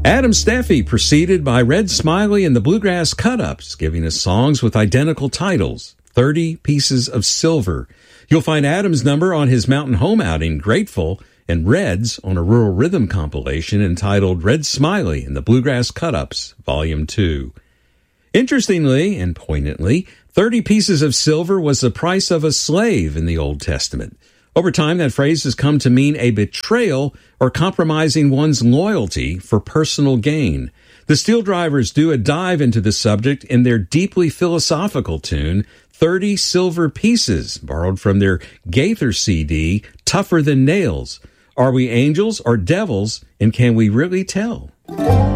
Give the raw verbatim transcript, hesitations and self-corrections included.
Adam Steffi preceded by Red Smiley and the Bluegrass Cut-Ups, giving us songs with identical titles, thirty Pieces of Silver. You'll find Adam's number on his Mountain Home outing, Grateful, and Red's on a Rural Rhythm compilation entitled Red Smiley and the Bluegrass Cut-Ups, Volume two. Interestingly and poignantly, thirty pieces of silver was the price of a slave in the Old Testament. Over time, that phrase has come to mean a betrayal or compromising one's loyalty for personal gain. The Steel Drivers do a dive into the subject in their deeply philosophical tune, thirty Silver Pieces, borrowed from their Gaither C D, Tougher Than Nails. Are we angels or devils, and can we really tell?